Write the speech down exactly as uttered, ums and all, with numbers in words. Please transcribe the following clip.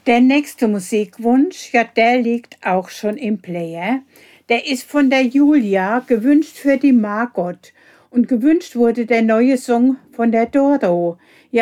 Der nächste Musikwunsch, ja, der liegt auch schon im Player. Der ist von der Julia, gewünscht für die Margot. Und gewünscht wurde der neue Song von der Doro. Ja,